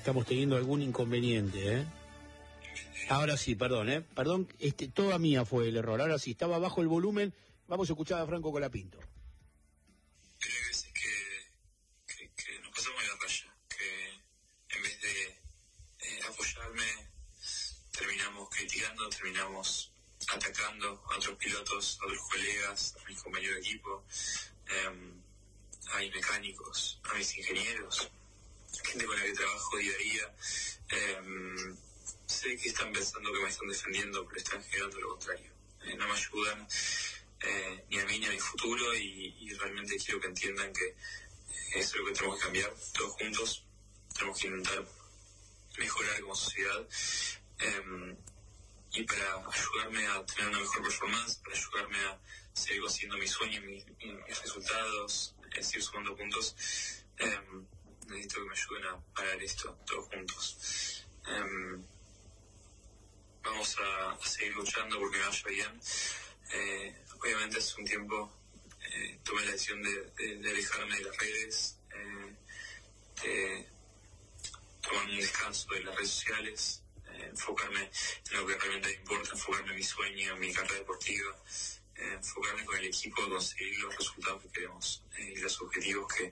Estamos teniendo algún inconveniente, ¿eh? Ahora sí, perdón, Perdón, toda mía fue el error. Ahora sí, estaba bajo el volumen. Vamos a escuchar a Franco Colapinto. Pero hay veces que nos pasamos de la raya, que en vez de apoyarme, terminamos criticando, terminamos atacando a otros pilotos, a otros colegas, a mis compañeros de equipo, a mis mecánicos, a mis ingenieros, gente con la que trabajo día a día. Sé que están pensando que me están defendiendo, pero están generando lo contrario. No me ayudan ni a mí ni a mi futuro, y realmente quiero que entiendan que eso es lo que tenemos que cambiar todos juntos. Tenemos que intentar mejorar como sociedad, y para ayudarme a tener una mejor performance, para ayudarme a seguir consiguiendo mis sueños, mis resultados, seguir sumando puntos, necesito que me ayuden a parar esto todos juntos. Vamos a seguir luchando porque me vaya bien. Obviamente hace un tiempo tomé la decisión de alejarme de las redes, de tomar un descanso de las redes sociales, enfocarme en lo que realmente me importa, enfocarme en mi sueño, en mi carrera deportiva, enfocarme con el equipo, conseguir los resultados que queremos y los objetivos que